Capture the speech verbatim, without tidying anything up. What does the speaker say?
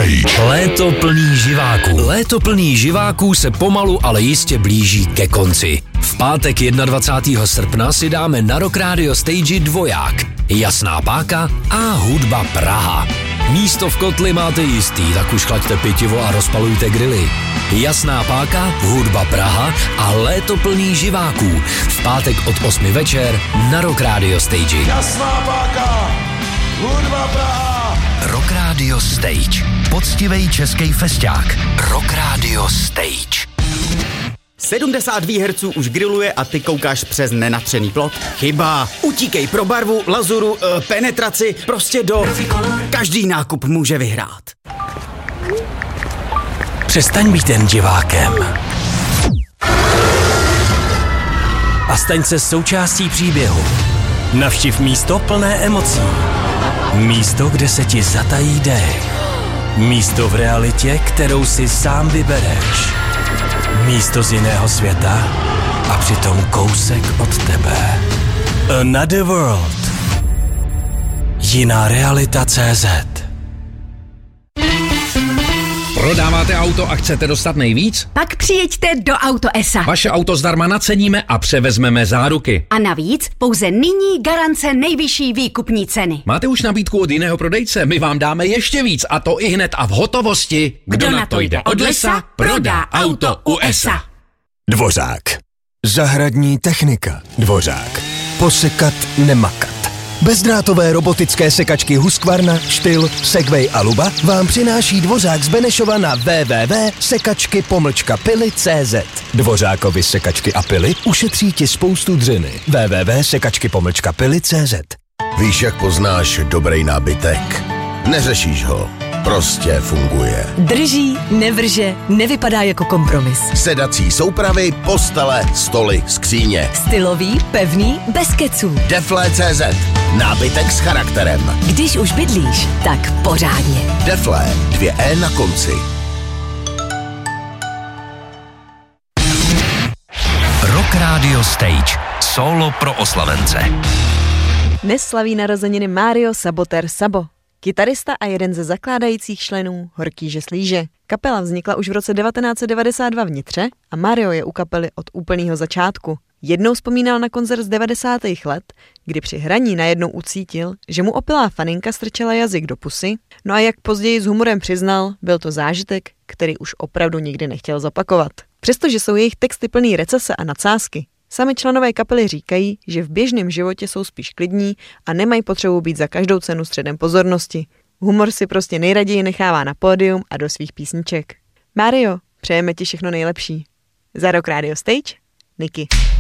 Stage. Léto plný živáků. Léto plný živáků se pomalu, ale jistě blíží ke konci. V pátek dvacátého prvního srpna si dáme na Rock Radio Stage dvoják. Jasná páka a hudba Praha. Místo v kotli máte jistý, tak už chlaďte pitivo a rozpalujte grily. Jasná páka, hudba Praha a léto plný živáků. V pátek od osmi večer na Rock Radio Stage. Jasná páka, hudba Praha. Rock Radio Stage. Poctivej český festák. Rock Radio Stage. sedmdesát výherců už grilluje a ty koukáš přes nenatřený plot? Chyba. Utíkej pro barvu, lazuru, e, penetraci, prostě do... Každý nákup může vyhrát. Přestaň být jen divákem. A staň se součástí příběhu. Navštiv místo plné emocí. Místo, kde se ti zatají dech. Místo v realitě, kterou si sám vybereš. Místo z jiného světa a přitom kousek od tebe. Another World. Jiná realita tečka cé zet. Prodáváte auto a chcete dostat nejvíc? Pak přijeďte do Auto es a. Vaše auto zdarma naceníme a převezmeme záruky. A navíc pouze nyní garance nejvyšší výkupní ceny. Máte už nabídku od jiného prodejce? My vám dáme ještě víc a to i hned a v hotovosti. Kdo, Kdo na to jde od lesa, prodá auto u es a. Dvořák. Zahradní technika. Dvořák. Posekat, nemakat. Bezdrátové robotické sekačky Husqvarna, Styl, Segway a Luba vám přináší Dvořák z Benešova na w w w tečka sekačky pomlčka pily tečka cé zet. Dvořákovi sekačky a pily ušetří ti spoustu dřiny. w w w tečka sekačky pomlčka pily tečka cé zet. Víš, jak poznáš dobrý nábytek? Neřešíš ho. Prostě funguje. Drží, nevrže, nevypadá jako kompromis. Sedací soupravy, postele, stoly, skříně. Stylový, pevný, bez keců. Defle tečka cé zet. Nábytek s charakterem. Když už bydlíš, tak pořádně. Defle, dvě E na konci. Rock Radio Stage. Solo pro oslavence. Dnes slaví narozeniny Mario Saboter Sabo, kytarista a jeden ze zakládajících členů Horkýže Slíže. Kapela vznikla už v roce devatenáct set devadesát dva v Nitře a Mario je u kapely od úplného začátku. Jednou vzpomínal na koncert z devadesátých let, kdy při hraní najednou ucítil, že mu opilá faninka strčela jazyk do pusy, no a jak později s humorem přiznal, byl to zážitek, který už opravdu nikdy nechtěl zopakovat. Přestože jsou jejich texty plný recese a nadsázky, sami členové kapely říkají, že v běžném životě jsou spíš klidní a nemají potřebu být za každou cenu středem pozornosti. Humor si prostě nejraději nechává na pódium a do svých písniček. Mario, přejeme ti všechno nejlepší. Za Rock Radio Stage, Niky.